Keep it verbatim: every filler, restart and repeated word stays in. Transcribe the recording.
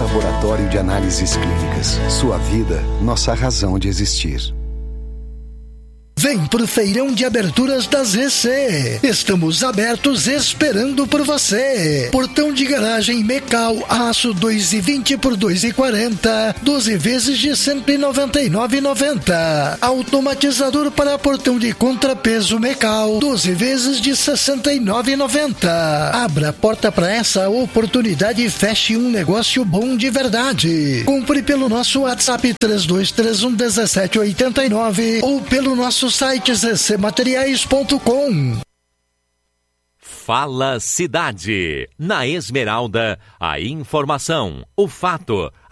Laboratório de Análises Clínicas. Sua vida, nossa razão de existir. Vem pro feirão de aberturas da Z C. Estamos abertos esperando por você. Portão de garagem Mecal, aço dois e vinte por dois e quarenta, doze vezes de cento e noventa e nove reais e noventa centavos. Automatizador para portão de contrapeso Mecal, doze vezes de sessenta e nove reais e noventa centavos. Abra a porta para essa oportunidade e feche um negócio bom de verdade. Compre pelo nosso WhatsApp três dois três um um sete oito nove ou pelo nosso site z c materiais ponto com. Fala Cidade. Na Esmeralda, a informação, o fato,